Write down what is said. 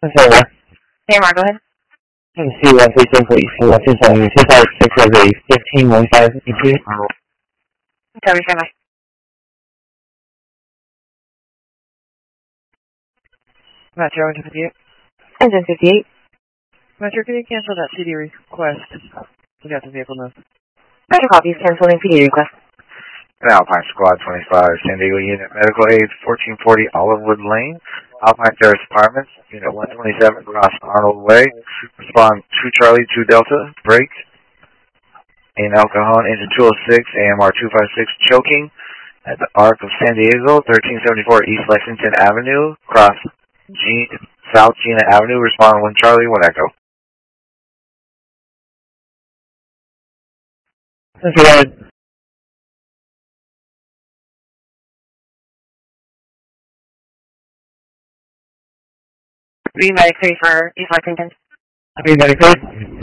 Hello. Hey, Mark, go ahead. C1 please. Washington from 256 of a 1515 include. Tell me, stand by. Metro, Engine 58. Engine 58. Metro, can you cancel that CD request? We got the vehicle notes. Metro copies, canceling PD request. Alpine Squad 25, San Diego Unit Medical Aid 1440 Olivewood Lane, Alpine Terrace Apartments, Unit 127 Ross Arnold Way. Respond 2 Charlie 2 Delta, break. In El Cajon, engine 206, AMR 256, choking at the Arc of San Diego, 1374 East Lexington Avenue, cross South Gina Avenue. Respond 1 Charlie 1 Echo. Green Medic 3 for East Lexington. Green Medic 3.